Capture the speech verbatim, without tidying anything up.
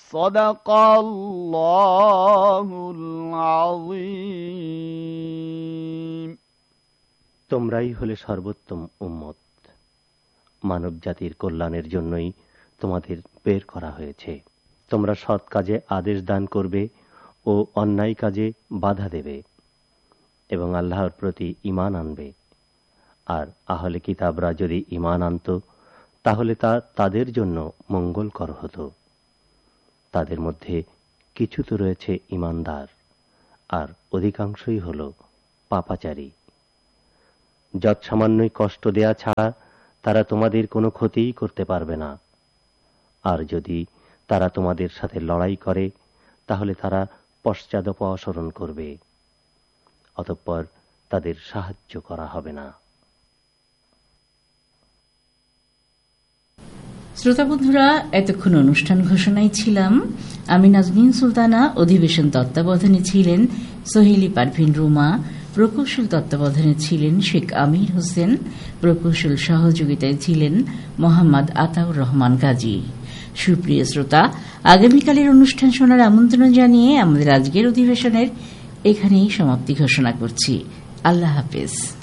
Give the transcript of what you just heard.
সাদাকাল্লাহুল আযীম। তোমরাই হলে সর্বোত্তম উম্মত। মানব জাতির কল্যাণের জন্যই তোমাদের বের করা হয়েছে। তোমরা সৎ কাজে আদেশ দান করবে ও অন্যায় কাজে বাধা দেবে এবং আল্লাহর প্রতি ঈমান আনবে। আর আহলে কিতাবরা যদি ঈমান আনত তাহলে তা তাদের জন্য মঙ্গলকর হতো। তাদের মধ্যে কিছু তো রয়েছে ঈমানদার, আর অধিকাংশই হল পাপাচারী। যৎসামান্যই কষ্ট দেয়া ছাড়া তারা তোমাদের কোনো ক্ষতিই করতে পারবে না। আর যদি তারা তোমাদের সাথে লড়াই করে তাহলে তারা পশ্চাদপসরণ করবে, অতঃপর তাদের সাহায্য করা হবে না। শ্রোতা বন্ধুরা, এতক্ষণ অনুষ্ঠান ঘোষণায় ছিলাম আমি নাজনীন সুলতানা। অধিবেশন তত্ত্বাবধানে ছিলেন সোহেলি পারভিন রুমা, প্রকৌশল তত্ত্বাবধানে ছিলেন শেখ আমির হোসেন, প্রকৌশল সহযোগিতায় ছিলেন মোহাম্মদ আতাউর রহমান গাজী। সুপ্রিয় শ্রোতা, আগামীকালের অনুষ্ঠান শোনার আমন্ত্রণ জানিয়ে আমাদের আজকের অধিবেশনের এখানেই সমাপ্তি ঘোষণা করছি। আল্লাহ হাফেজ।